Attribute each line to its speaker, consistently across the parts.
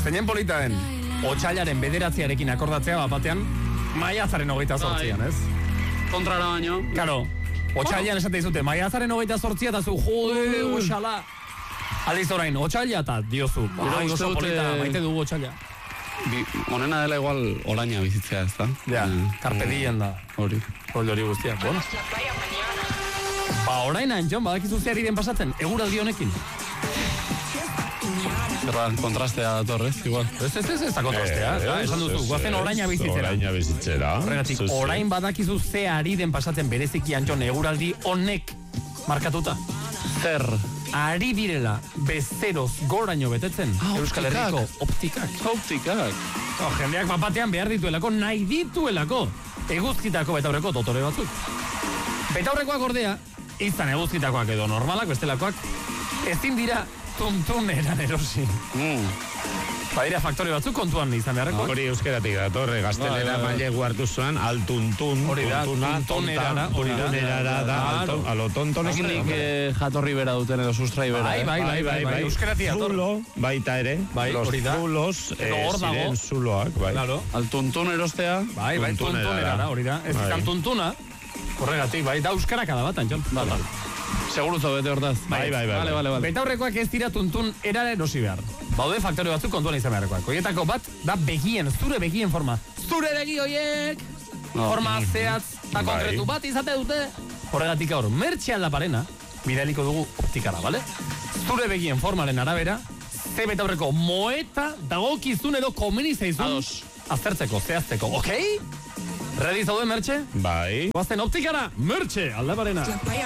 Speaker 1: zeinen polita den, otsailaren 9 akordatzea batean, maiatzaren 28an, ez?
Speaker 2: Kontrara baino.
Speaker 1: Karo, otsailean esate dizute, maiatzaren 28 eta zu, jode, oxala. Aliz orain, otsaila eta diozu, oso polita, maite dugu otsaila.
Speaker 2: Honena dela igual olaina bizitzea, ez da?
Speaker 1: Ja, carpe diem da.
Speaker 2: Hori
Speaker 1: guztiak, bueno. Orain Jon, badakizu zeari den pasatzen, eguraldi honekin.
Speaker 2: Zerra, kontrastea datorrez, igual.
Speaker 1: Ez da kontrastea, esan duzu, guazen oraina bizitzera.
Speaker 3: Oraina bizitzera.
Speaker 1: Horregatik, orain badakizu zeari den pasatzen bereziki Jon, eguraldi honek markatuta.
Speaker 2: Zer?
Speaker 1: Ari direla bezeroz goraino betetzen Euskal Herriko optikak. Jendeak bapatean behar dituelako, nahi dituelako eguzkitako betaurreko dotore batzuk. Betaurrekoak ordea, izan eguzkitakoak edo normalak bestelakoak, ezin dira tuntuneran erosi. Badira faktore batzuk kontuan izan beharreko.
Speaker 3: Hori euskeratik datorre, gaztelera mailegu hartu zuen, altuntun, tuntunerara da, alotonton.
Speaker 2: Nik jatorri bera duten edo sustrai bera.
Speaker 1: Bai, euskeratik dator.
Speaker 3: Zulo, baita ere, los zulos, ziren zuloak, bai.
Speaker 2: Altuntun erostea.
Speaker 1: Bai, tuntunerara, hori da. Ez izan tuntuna, horregatik, bai, da euskara kada bat, Jon.
Speaker 2: Seguruzo bete hortaz.
Speaker 1: Bai. Betaurrekoak ez dira tuntun erara erosi behar. Baude faktore batzuk kontuan izan beharrekoak. Horietako bat, da zure begien forma. Zure begi horiek! Forma zehatz eta konkretu bat izate dute. Horregatik gaur, mertxe aldaparena, bidaliko dugu optikara, bale? Zure begien formaren arabera, ze betaurreko moeta dagokizun edo komeni zaizun aztertzeko, zehazteko, okei? Ready zaude, Mertxe?
Speaker 3: Bai.
Speaker 1: Guazen optikara, Mertxe, aldaparena.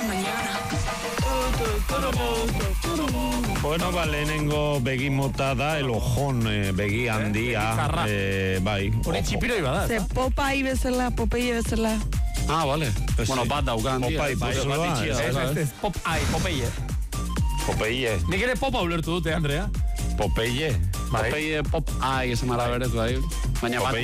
Speaker 3: Bueno, lehenengo begi mota da, el ojón, begi handia. Bai.
Speaker 1: Hori txipiroi bada.
Speaker 4: Ze Popeye bezala.
Speaker 2: Vale. Bueno, bat dauka handia.
Speaker 1: Popeye,
Speaker 3: Popeye.
Speaker 1: Nik ere popa ulertu dute, Andrea.
Speaker 3: Popeye.
Speaker 2: Popeye esan araberez, bai. Baina bat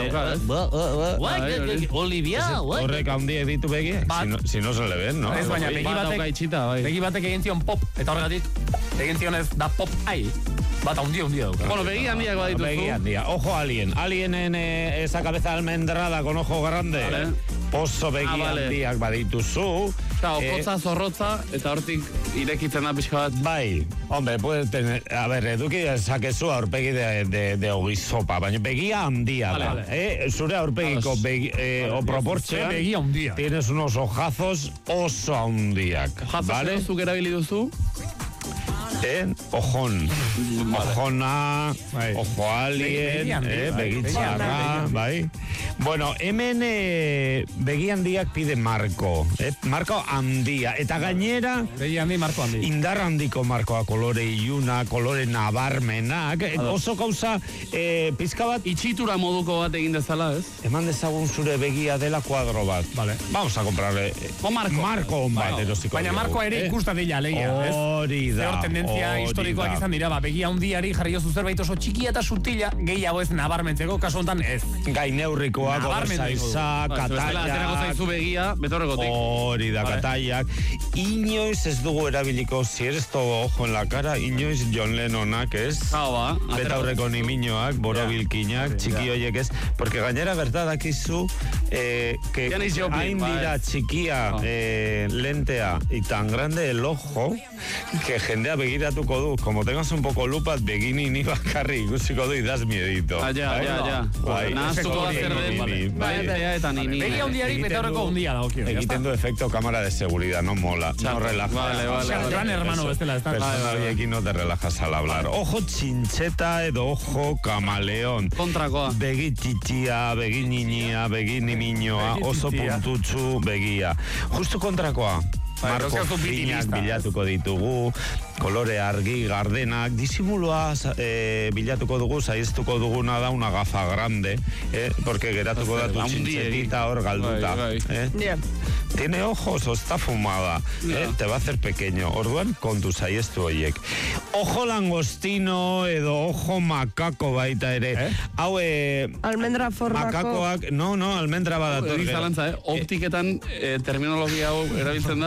Speaker 1: Olivia,
Speaker 3: horrek handiek ditu begi? Si no se le ven, no?
Speaker 1: Ez baina begi batek egin zion pop, eta horregatik egin zionez da pop ai. Bat handia dauka.
Speaker 2: Bueno, begi handiak badituzu.
Speaker 3: Begi handia. Ojo alien. Alienen esa cabeza almendrada con ojo grande. Oso begi handiak badituzu.
Speaker 2: Okotza, zorrotza, eta hortik irekitzen da pixka bat.
Speaker 3: Bai, hombre, puede tener... A ver, eduki sakezu aurpegi de ogizopa, baina begia handia da. Zure aurpegiko proportzean tienes unos ojazos oso handiak.
Speaker 2: Ojazos zuk erabili duzu?
Speaker 3: Ojón. Ojona, ojo alien, begitxarra, bai. Bueno, hemen begi handiak pide marko. Marko handia. Eta gainera...
Speaker 1: Begi handi, marko handi.
Speaker 3: Indar handiko markoa, kolore iluna, kolore nabarmenak. Oso gauza, pizka bat...
Speaker 2: Itxitura moduko bat egin dezala, ez?
Speaker 3: Eman dezagun zure begia dela kuadro bat.
Speaker 1: Vale.
Speaker 3: Vamos a comprarle... Marko bat erosiko.
Speaker 1: Baina markoa ere ikusta dila, leia.
Speaker 3: Hori da.
Speaker 1: Zehor tendentzia historikoak izan dira, begi handiari jarri jozu zerbait oso txikia eta sutila, gehiago ez nabarmentzeko, kasu honetan ez.
Speaker 3: Gaineurrikoak, oberzaiza, kataiak. Hori da, kataiak. Inoiz ez dugu erabiliko, si eres todo ojo en la cara, inoiz John Lennonak ez. Betaurreko niminoak, borobilkinak, txiki hoiek ez. Porque gainera bertadakizu, que hain dira txikia lentea y tan grande el ojo, que jendea begiratuko du, como tengas un poco lupa, begini ni bakarri ikusiko du idaz miedito.
Speaker 2: Ja. Nahaztuko da zer den,
Speaker 1: begi handiari betaurreko handia da, okio.
Speaker 3: Egiten du efecto cámara de seguridad, no mola, no relaja.
Speaker 1: Gran hermano bestela, ez da.
Speaker 3: Personaliekin no te relajas al hablar. Ojo txintxeta edo ojo kamaleon.
Speaker 2: Kontrakoa.
Speaker 3: Begi txitia, begi niñia, begi niminoa, oso puntutsu begia. Justo kontrakoa. Marko finak bilatuko ditugu, kolore argi, gardenak, disimuloa bilatuko dugu, saiztuko duguna da una gafa grande, porque geratuko da tu txintxetita hor galduta. Tiene ojos o está fumada, te va a hacer pequeño. Orduan, kontu saiztu horiek. Ojo langostino edo ojo makako baita ere. Hau,
Speaker 4: almendra formako.
Speaker 3: Makakoak, no, almendra badator.
Speaker 2: Zalantza, optiketan terminologia hau erabiltzen da?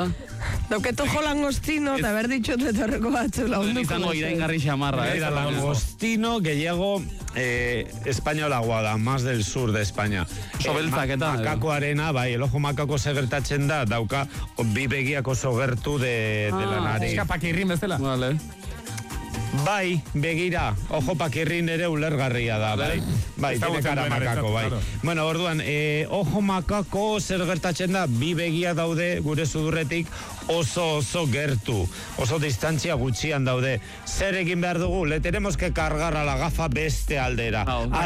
Speaker 4: Dauket ojo langostino, eta behar ditut betorreko batzu launduko.
Speaker 2: Izango iraingarri xamarra,
Speaker 3: Mira, langostino gehiago espainolagoa da, más del sur de España.
Speaker 2: Sobeltzak eta.
Speaker 3: Makakoarena, bai, el ojo makako segertatzen da, dauka bi begiak oso gertu de la nariz.
Speaker 1: Eskapakirrin bezala.
Speaker 2: Vale.
Speaker 3: Bai, begira, ojo pakirrin ere ulergarria da, bai. Bai, tiene cara makako, bai. Bueno, orduan, ojo makako zer gertatzen da, bi begia daude gure sudurretik oso gertu, oso distantzia gutxian daude. Zer egin behar dugu? Le tenemos que cargar a la gafa beste aldera.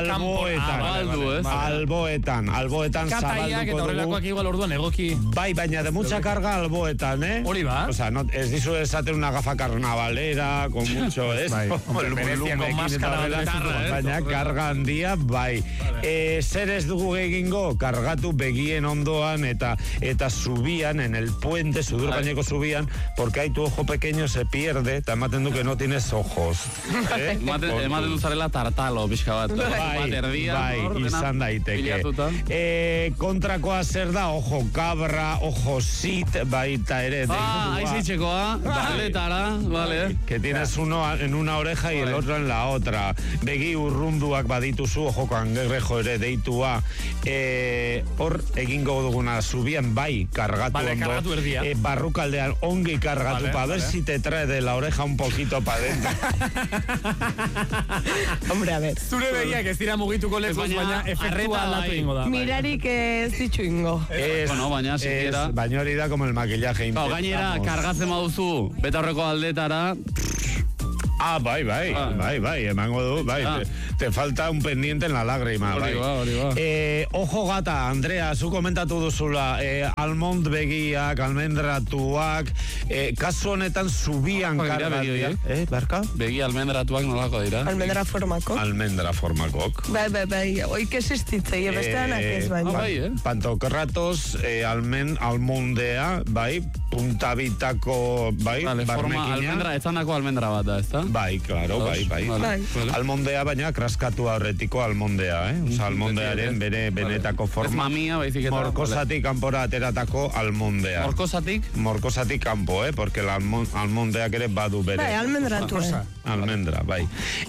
Speaker 3: Alboetan
Speaker 1: Kataiak eta horrelakoak igual orduan egoki.
Speaker 3: Bai, baina de mucha carga alboetan,
Speaker 1: Hori ba.
Speaker 3: O sea, no, ez dizu esaten una gafa carnavalera, con mucho, ez?
Speaker 1: Veneziako maskara
Speaker 3: baina karga handia, bai. Zer ez dugu egingo? Kargatu begien ondoan eta zubian, en el puente, sudur gaineko zubian, porque ahí tu ojo pequeño se pierde, eta ematen du que no tienes ojos.
Speaker 2: Ematen du zarela tartalo, pixka bat.
Speaker 3: Bai, izan daiteke. Kontrakoa zer da, ojo cabra, ojo sit, baita ere.
Speaker 2: Aizitxekoa, baletara, vale.
Speaker 3: Que tienes uno en una oreja y el otro en la otra. Begi urrunduak badituzu, ojo kangrejo ere deitua. Hor egingo duguna zubian bai kargatu ondo. Barrukaldean ongi kargatu, pa ver si te trae de la oreja un poquito pa dentro.
Speaker 4: Hombre, a ver.
Speaker 1: Zure begiak ez dira mugituko lekuz, baina efektua aldatu ingo da.
Speaker 4: Mirarik ez ditxu ingo.
Speaker 2: Bueno, baina siquiera.
Speaker 3: Baina hori da como el maquillaje.
Speaker 2: Gainera, kargatzen baduzu, betaurreko aldetara.
Speaker 3: Bai, emango du, bai, te falta un pendiente en la lágrima, bai.
Speaker 2: Hori ba.
Speaker 3: Ojo gata, Andrea, zu komentatu duzula, almond begiak, almendratuak, kasu honetan zubian kargatia. Barka?
Speaker 2: Begi almendratuak nolako dira?
Speaker 4: Almendra formakok.
Speaker 3: Almendra formakok.
Speaker 4: Bai, oik existitzei, besteanak ez baina.
Speaker 3: Pantokratos, almondea, bai, puntabitako, bai, barmekina.
Speaker 2: Almendra, etzandako almendra bat da, ez da?
Speaker 3: Bai, claro, bai. Almondea, baina kraskatua horretiko almondea, Osa, almondearen bere benetako forma.
Speaker 2: Ez mamia, baizik eta.
Speaker 3: Morkosatik kanpora ateratako almondea.
Speaker 2: Morkosatik?
Speaker 3: Morkosatik kanpo, porque la almondeak ere badu bere.
Speaker 4: Bai, almendratu.
Speaker 3: Almendra, bai.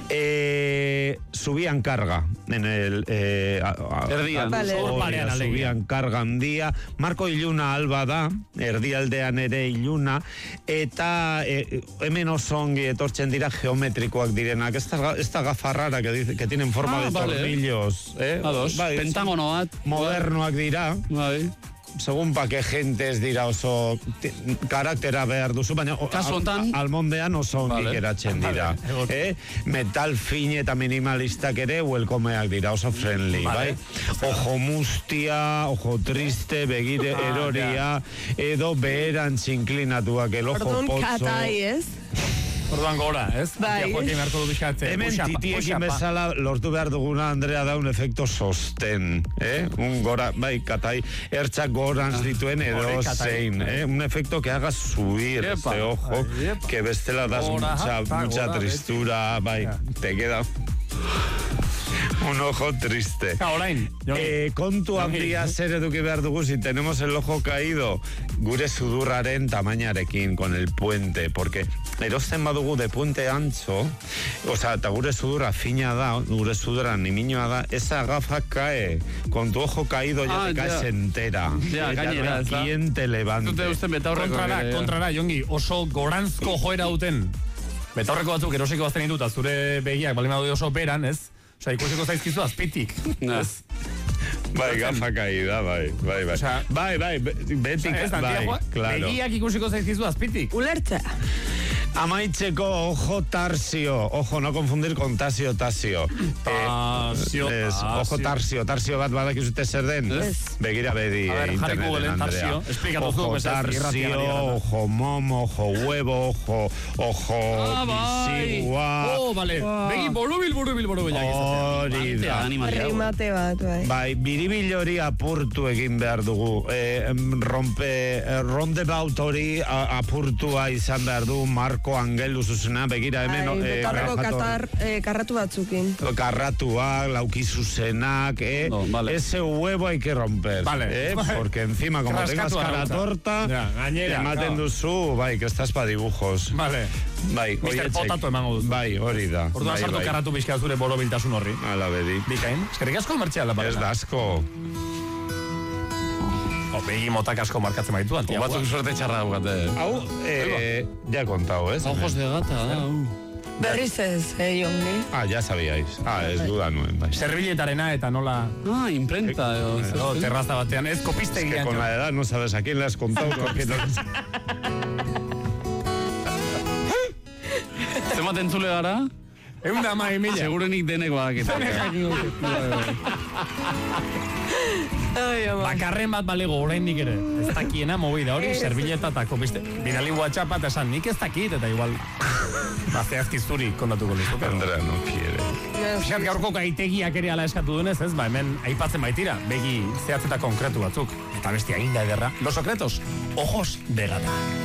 Speaker 3: Subian karga. En el...
Speaker 2: Erdian.
Speaker 3: Subian karga handia. Marko iluna alba da, erdialdean ere iluna, eta hemen osongi etortzen dira geometrikoak direnak. Esta gafarrara que tienen forma de tornillos.
Speaker 2: Pentágono bat.
Speaker 3: Modernoak dira.
Speaker 2: Bai.
Speaker 3: Segun pa que gentes dira oso karaktera behar duzu, baina almondean oso ongi geratzen dira. Metal fin eta minimalistak ere welcomeak dira, oso friendly, bai? Ojo mustia, ojo triste, begire eroria, edo beheran txinklinatuak, el ojo
Speaker 4: Ordun
Speaker 3: potzo.
Speaker 4: katai, ez?
Speaker 1: Orduan gora, ez?
Speaker 4: Bai.
Speaker 3: Hemen titiekin bezala lortu behar duguna, Andrea, da un efecto sosten. Un gora, bai, katai, ertzak gorantz dituen edo zein. Un efecto que haga subir este ojo, que bestela das mucha tristura, bai, te queda... Un ojo triste. Kontu handia zer eduki behar dugu, si tenemos el ojo caído, gure sudurraren tamainarekin, con el puente, porque erosten badugu de puente ancho, o sea, eta gure sudurra fina da, gure sudurra nimiñoa da, esa gafa cae, con tu ojo caído ya te caes entera.
Speaker 2: Gainera,
Speaker 3: ¿quién te levante?
Speaker 1: Kontrara, Jongi, oso goranzko joera duten. Betaurreko batzuk erosiko bazten dituta, zure begiak, balima du oso beran, ez? Osa, ikusiko zaizkizu azpitik.
Speaker 3: Bai, gafa caída, bai. Betik, bai, claro.
Speaker 1: Begiak ikusiko zaizkizu azpitik.
Speaker 4: Ulertza.
Speaker 3: Amaitzeko ojo tarsio. Ojo, no confundir con tasio. Ojo tarsio bat badakizute zer den? Begira bedi interneten, Andrea. Ojo tarsio, ojo momo, ojo huevo, ojo bisigua.
Speaker 1: Bale. Begi borubil.
Speaker 3: Hori da.
Speaker 4: Rimate bat, bai.
Speaker 3: Bai, biribil hori apurtu egin behar dugu. Rondebaut hori apurtua izan behar du, Marko olako angelu zuzena, begira hemen...
Speaker 4: Betorreko karratu batzukin.
Speaker 3: Karratuak, lauki zuzenak,
Speaker 2: vale.
Speaker 3: Ese huevo hay que romper.
Speaker 1: Vale.
Speaker 3: Porque encima, como tengas cara torta, ematen duzu, bai, que estás pa dibujos.
Speaker 1: Vale.
Speaker 3: Bai,
Speaker 1: Mr. Potato emango duzu.
Speaker 3: Bai, hori da.
Speaker 1: Orduan sartu karratu bizka zure borobiltasun horri.
Speaker 3: Ala bedi.
Speaker 1: Bikain, eskerrik asko martxeala.
Speaker 3: Ez da asko.
Speaker 1: Begi motak asko markatzen baitu, Antiagua.
Speaker 2: Batzuk suerte txarra daukate.
Speaker 3: Hau, ya he contado, ¿eh?
Speaker 2: Ojos de gata,
Speaker 4: Berriz ez, Joni.
Speaker 3: Ya sabíais. Ez duda nuen, bai.
Speaker 1: Serbiletarena eta nola...
Speaker 2: Imprenta.
Speaker 1: Terraza batean, ez kopistegian.
Speaker 3: Es que con la edad no sabes a quién le has contado.
Speaker 2: Zemat entzule gara?
Speaker 1: Egun da ama emila.
Speaker 2: Segurenik denek badaketa.
Speaker 1: Bakarren bat balego oraindik ere. Ez dakiena movida hori, serbileta eta kopiste. Bidali WhatsApp eta esan, nik ez dakit, eta igual... Zehazki zuri kontatuko lizuke.
Speaker 3: Andrea no quiere.
Speaker 1: Pixat gaurko gaitegiak ere ala eskatu duenez, ez? Hemen aipatzen baitira, begi zehatz eta konkretu batzuk. Eta bestia inda ederra. Los secretos, ojos de gata.